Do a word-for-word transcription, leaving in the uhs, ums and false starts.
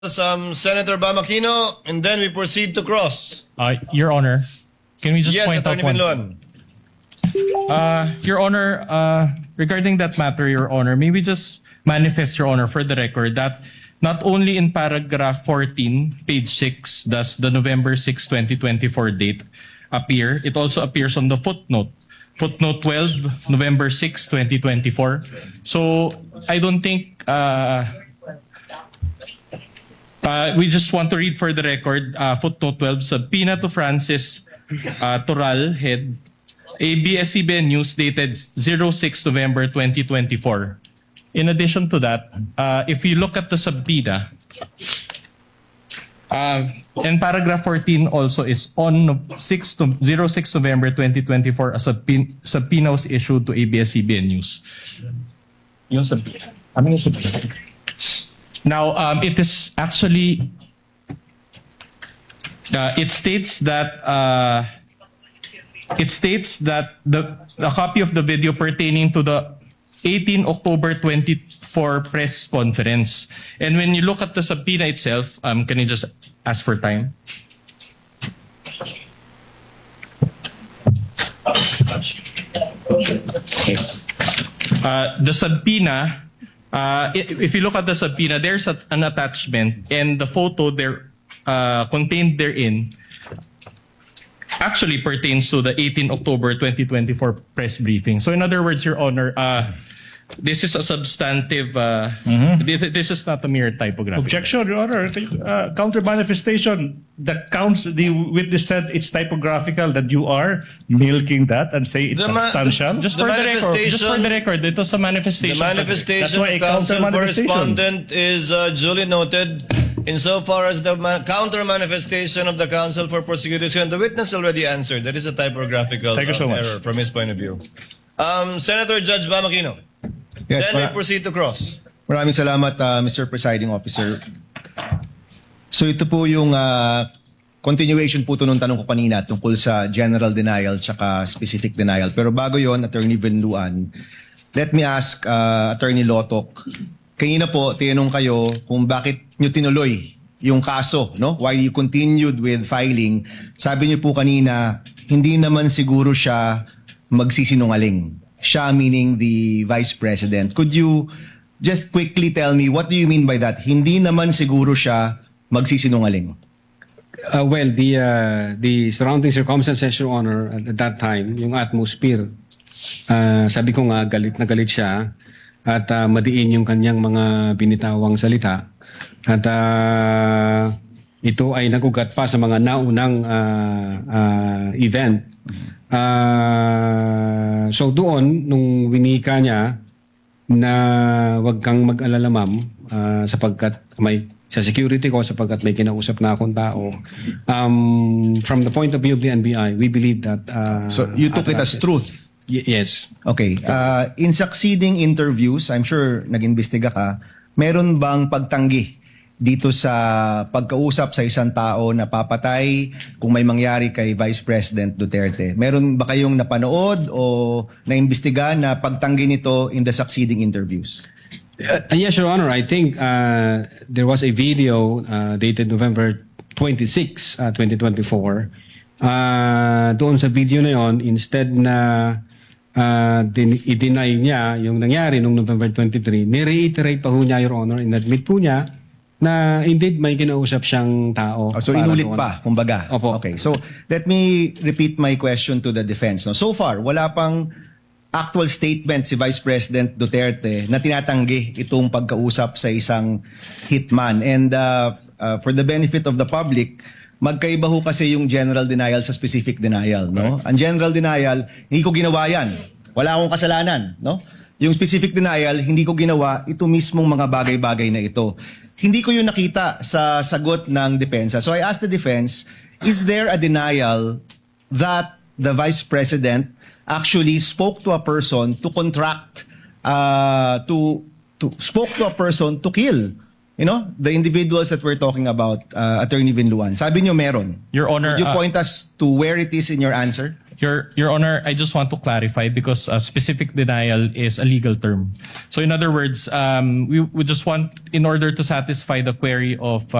Um, Senator Bamakino, and then we proceed to cross. Uh, Your Honor, can we just Yes, point out Attorney one? Binloan. Uh, Your Honor, uh, regarding that matter, Your Honor, may we just manifest, Your Honor, for the record that not only in paragraph fourteen, page six, does the November sixth, twenty twenty-four date appear, it also appears on the footnote. Footnote twelve, November sixth, twenty twenty-four. So I don't think uh, uh, we just want to read for the record uh, footnote twelve, subpoena to Francis uh, Toral, head A B S C B N News, dated zero six November twenty twenty-four. In addition to that, uh, if you look at the subpoena, uh, and paragraph fourteen also is on six to zero six November twenty twenty-four, a subpoena, subpoena was issued to A B S C B N News. Yung subpoena. I mean, subpoena. Now, um, it is actually, uh, it states that, uh, it states that the, the copy of the video pertaining to the eighteenth October twenty-four press conference. And when you look at the subpoena itself, um, can you just ask for time? Okay. Uh, the subpoena, uh, if you look at the subpoena, there's a, an attachment, and the photo there uh, contained therein actually pertains to the eighteenth October twenty twenty-four press briefing. So in other words, Your Honor, uh, this is a substantive, uh, mm-hmm. this, this is not a mere typographic. Objection, Your Honor. Uh, counter manifestation that counts, the witness said it's typographical, that you are milking that and say it's The ma- substantial. Just The for the record, just for manifestation- the record, it was a The manifestation. That's manifestation why of a counter counsel for manifestation. respondent is uh, duly noted. Insofar as the ma- counter manifestation of the counsel for prosecution, the witness already answered. That is a typographical Thank you so uh, much. error from his point of view. Um, Senator Judge Bamakino. Yes, Then we mara- proceed to cross. maraming salamat, uh, Mister Presiding Officer. So ito po yung uh, continuation po to nung tanong ko kanina tungkol sa general denial tsaka specific denial. Pero bago yon, Attorney Binloan, let me ask uh, Attorney Lotok, kanina po tinanong kayo kung bakit nyo tinuloy yung kaso, no? Why you continued with filing. Sabi nyo po kanina, hindi naman siguro siya magsisinungaling. Siya meaning the Vice President. Could you just quickly tell me, what do you mean by that? Hindi naman siguro siya magsisinungaling. Uh, well, the uh, the surrounding circumstances, Your Honor, at, at that time, yung atmosphere, uh, sabi ko nga, galit na galit siya at uh, madiin yung kanyang mga binitawang salita. At uh, ito ay nagugat pa sa mga naunang uh, uh, event. Uh, so doon, nung winika niya na wag kang mag-alala, ma'am, uh, sapagkat may sa security ko, sapagkat may kinausap na akong tao. Um, from the point of view of the N B I, we believe that... Uh, So you took it as truth? Y- yes. Okay. Uh, in succeeding interviews, I'm sure nag-imbestiga ka, meron bang pagtanggi dito sa pagkausap sa isang tao na papatay kung may mangyari kay Vice President Duterte? Meron ba kayong napanood o naimbestiga na pagtanggi nito in the succeeding interviews? Uh, yes, Your Honor. I think uh, there was a video uh, dated November twenty-sixth, uh, twenty twenty-four. Uh, doon sa video na yon, instead na uh, din- i-deny niya yung nangyari noong November twenty-three, ni-reiterate pa ho niya, Your Honor, in-admit po niya na indeed may kinausap siyang tao. Oh, so para inulit doon. pa, kumbaga. Opo. Okay. So let me repeat my question to the defense. Now, so far, wala pang actual statement si Vice President Duterte na tinatanggi itong pagkausap sa isang hitman. And uh, uh, for the benefit of the public, magkaiba ho kasi yung general denial sa specific denial, no? Ang general denial, hindi ko ginawa yan. Wala akong kasalanan, no? Yung specific denial, hindi ko ginawa ito mismong mga bagay-bagay na ito. Hindi ko yun nakita sa sagot ng depensa. So I asked the defense, is there a denial that the Vice President actually spoke to a person to contract, uh, to, to spoke to a person to kill, you know, the individuals that we're talking about, uh, Attorney Binloan? Sabi niyo meron. Your Honor, Could you uh, point us to where it is in your answer? Your Your Honor, I just want to clarify because uh, specific denial is a legal term. So in other words, um, we, we just want, in order to satisfy the query of